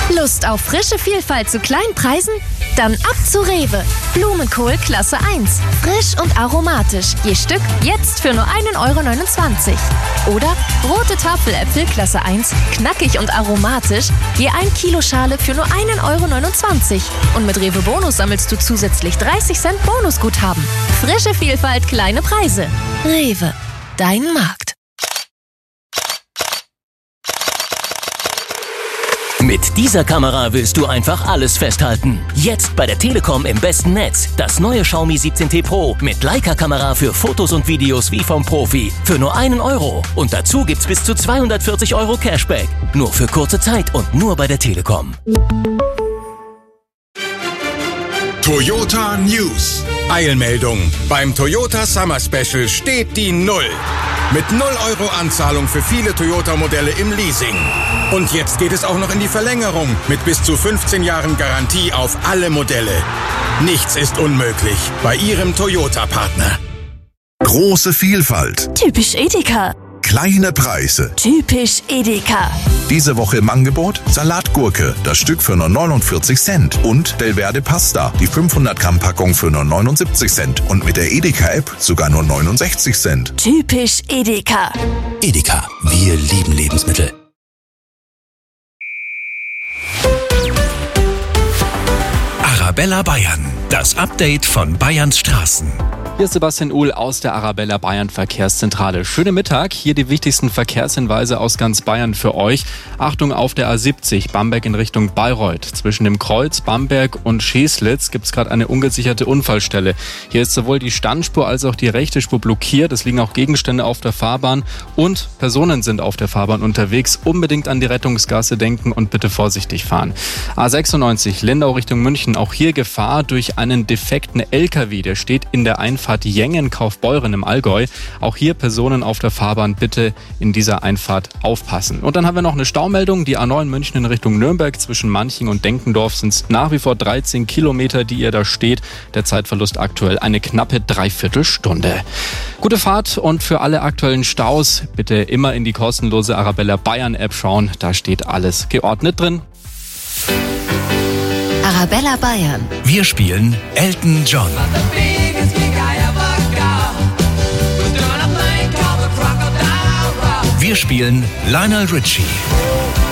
Lust auf frische Vielfalt zu kleinen Preisen? Dann ab zu Rewe. Blumenkohl Klasse 1. Frisch und aromatisch. Je Stück jetzt für nur 1,29 €. Oder rote Tafeläpfel Klasse 1. Knackig und aromatisch. Je 1 Kilo Schale für nur 1,29 €. Und mit Rewe Bonus sammelst du zusätzlich 30 Cent Bonusguthaben. Frische Vielfalt, kleine Preise. Rewe. Dein Markt. Mit dieser Kamera willst du einfach alles festhalten. Jetzt bei der Telekom im besten Netz. Das neue Xiaomi 17T Pro mit Leica-Kamera für Fotos und Videos wie vom Profi. Für nur 1 €. Und dazu gibt's bis zu 240 € Cashback. Nur für kurze Zeit und nur bei der Telekom. Toyota News. Eilmeldung. Beim Toyota Summer Special steht die 0. Mit 0 € Anzahlung für viele Toyota-Modelle im Leasing. Und jetzt geht es auch noch in die Verlängerung mit bis zu 15 Jahren Garantie auf alle Modelle. Nichts ist unmöglich bei Ihrem Toyota-Partner. Große Vielfalt. Typisch Edeka. Kleine Preise. Typisch Edeka. Diese Woche im Angebot Salatgurke, das Stück für nur 49 Cent. Und Delverde Pasta, die 500 Gramm Packung für nur 79 Cent. Und mit der Edeka-App sogar nur 69 Cent. Typisch Edeka. Edeka, wir lieben Lebensmittel. Arabella Bayern, das Update von Bayerns Straßen. Hier ist Sebastian Uhl aus der Arabella Bayern Verkehrszentrale. Schönen Mittag, hier die wichtigsten Verkehrshinweise aus ganz Bayern für euch. Achtung auf der A70, Bamberg in Richtung Bayreuth. Zwischen dem Kreuz Bamberg und Scheslitz gibt es gerade eine ungesicherte Unfallstelle. Hier ist sowohl die Standspur als auch die rechte Spur blockiert. Es liegen auch Gegenstände auf der Fahrbahn und Personen sind auf der Fahrbahn unterwegs. Unbedingt an die Rettungsgasse denken und bitte vorsichtig fahren. A96, Lindau Richtung München. Auch hier Gefahr durch einen defekten LKW. Der steht in der Einfahrt Jengen-Kaufbeuren im Allgäu. Auch hier Personen auf der Fahrbahn bitte in dieser Einfahrt aufpassen. Und dann haben wir noch eine Staumeldung. Die A9 München in Richtung Nürnberg zwischen Manching und Denkendorf sind es nach wie vor 13 Kilometer, die ihr da steht. Der Zeitverlust aktuell eine knappe Dreiviertelstunde. Gute Fahrt und für alle aktuellen Staus bitte immer in die kostenlose Arabella Bayern App schauen. Da steht alles geordnet drin. Arabella Bayern. Wir spielen Elton John. Wir spielen Lionel Richie.